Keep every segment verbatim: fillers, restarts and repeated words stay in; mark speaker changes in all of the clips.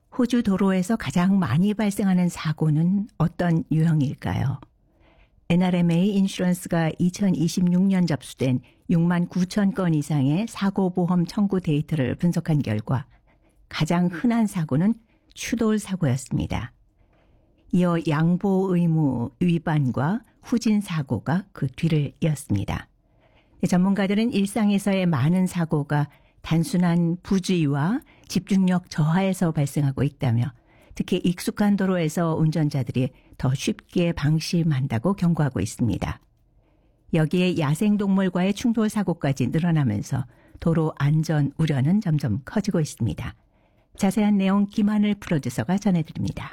Speaker 1: 호주 도로에서 가장 많이 발생하는 사고는 어떤 유형일까요? 엔알엠에이 인슈런스가 이천이십육 년 접수된 육만 구천 건 이상의 사고보험 청구 데이터를 분석한 결과 가장 흔한 사고는 추돌 사고였습니다. 이어 양보 의무 위반과 후진 사고가 그 뒤를 이었습니다. 전문가들은 일상에서의 많은 사고가 단순한 부주의와 집중력 저하에서 발생하고 있다며 특히 익숙한 도로에서 운전자들이 더 쉽게 방심한다고 경고하고 있습니다. 여기에 야생동물과의 충돌 사고까지 늘어나면서 도로 안전 우려는 점점 커지고 있습니다. 자세한 내용 김하늘 프로듀서가 전해드립니다.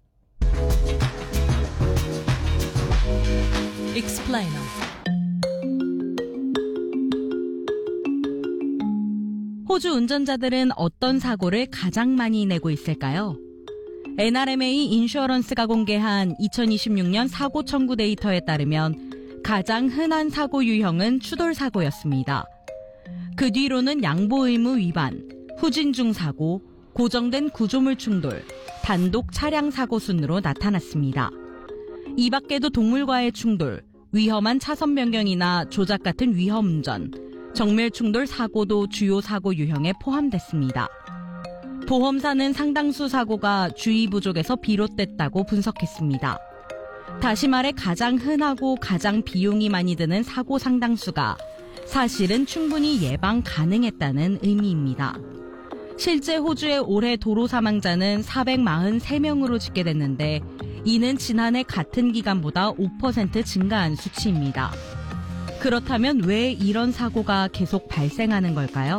Speaker 2: Explainer. 호주 운전자들은 어떤 사고를 가장 많이 내고 있을까요? 엔알엠에이 인슈어런스가 공개한 이천이십육 년 사고 청구 데이터에 따르면 가장 흔한 사고 유형은 추돌 사고였습니다. 그 뒤로는 양보 의무 위반, 후진 중 사고, 고정된 구조물 충돌, 단독 차량 사고 순으로 나타났습니다. 이 밖에도 동물과의 충돌, 위험한 차선 변경이나 조작 같은 위험 운전, 정밀 충돌 사고도 주요 사고 유형에 포함됐습니다. 보험사는 상당수 사고가 주의 부족에서 비롯됐다고 분석했습니다. 다시 말해 가장 흔하고 가장 비용이 많이 드는 사고 상당수가 사실은 충분히 예방 가능했다는 의미입니다. 실제 호주의 올해 도로 사망자는 사백사십삼 명으로 집계됐는데 이는 지난해 같은 기간보다 오 퍼센트 증가한 수치입니다. 그렇다면 왜 이런 사고가 계속 발생하는 걸까요?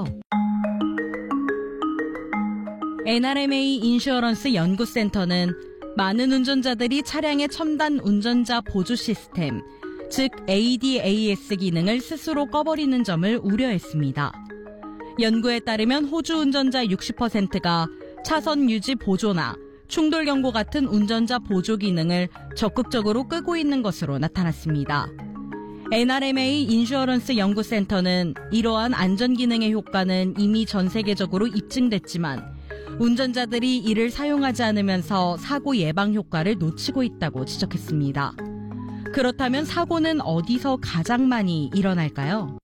Speaker 2: 엔알엠에이 인슈어런스 연구센터는 많은 운전자들이 차량의 첨단 운전자 보조 시스템, 즉 에이디에이에스 기능을 스스로 꺼버리는 점을 우려했습니다. 연구에 따르면 호주 운전자 육십 퍼센트가 차선 유지 보조나 충돌 경고 같은 운전자 보조 기능을 적극적으로 끄고 있는 것으로 나타났습니다. 엔알엠에이 인슈어런스 연구센터는 이러한 안전 기능의 효과는 이미 전 세계적으로 입증됐지만 운전자들이 이를 사용하지 않으면서 사고 예방 효과를 놓치고 있다고 지적했습니다. 그렇다면 사고는 어디서 가장 많이 일어날까요?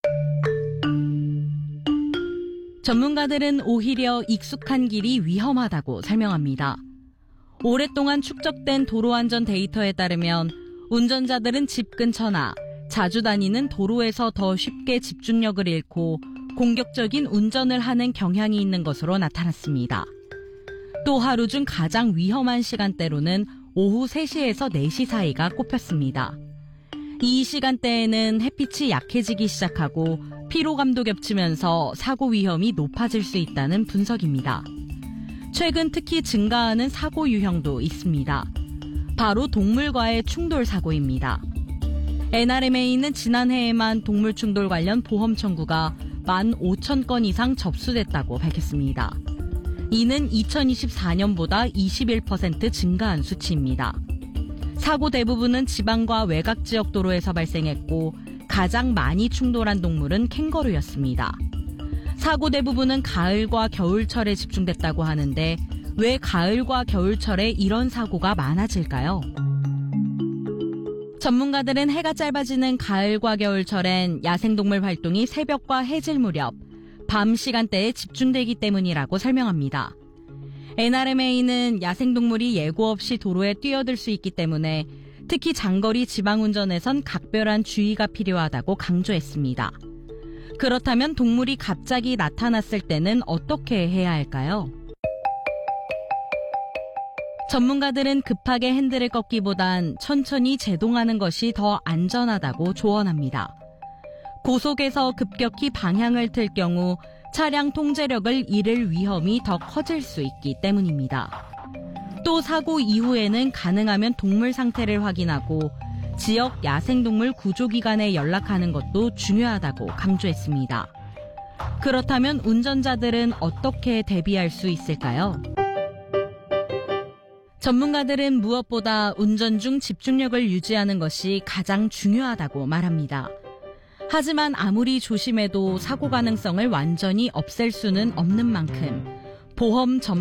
Speaker 2: 전문가들은 오히려 익숙한 길이 위험하다고 설명합니다. 오랫동안 축적된 도로안전 데이터에 따르면 운전자들은 집 근처나 자주 다니는 도로에서 더 쉽게 집중력을 잃고 공격적인 운전을 하는 경향이 있는 것으로 나타났습니다. 또 하루 중 가장 위험한 시간대로는 오후 세 시에서 네 시 사이가 꼽혔습니다. 이 시간대에는 햇빛이 약해지기 시작하고 피로감도 겹치면서 사고 위험이 높아질 수 있다는 분석입니다. 최근 특히 증가하는 사고 유형도 있습니다. 바로 동물과의 충돌 사고입니다. 엔알엠에이는 지난해에만 동물 충돌 관련 보험 청구가 만 오천 건 이상 접수됐다고 밝혔습니다. 이는 이천이십사 년보다 이십일 퍼센트 증가한 수치입니다. 사고 대부분은 지방과 외곽 지역 도로에서 발생했고 가장 많이 충돌한 동물은 캥거루였습니다. 사고 대부분은 가을과 겨울철에 집중됐다고 하는데 왜 가을과 겨울철에 이런 사고가 많아질까요? 전문가들은 해가 짧아지는 가을과 겨울철엔 야생동물 활동이 새벽과 해질 무렵, 밤 시간대에 집중되기 때문이라고 설명합니다. 엔알엠에이는 야생동물이 예고 없이 도로에 뛰어들 수 있기 때문에 특히 장거리 지방운전에선 각별한 주의가 필요하다고 강조했습니다. 그렇다면 동물이 갑자기 나타났을 때는 어떻게 해야 할까요? 전문가들은 급하게 핸들을 꺾기보단 천천히 제동하는 것이 더 안전하다고 조언합니다. 고속에서 급격히 방향을 틀 경우 차량 통제력을 잃을 위험이 더 커질 수 있기 때문입니다. 또 사고 이후에는 가능하면 동물 상태를 확인하고 지역 야생동물 구조기관에 연락하는 것도 중요하다고 강조했습니다. 그렇다면 운전자들은 어떻게 대비할 수 있을까요? 전문가들은 무엇보다 운전 중 집중력을 유지하는 것이 가장 중요하다고 말합니다. 하지만 아무리 조심해도 사고 가능성을 완전히 없앨 수는 없는 만큼 보험 점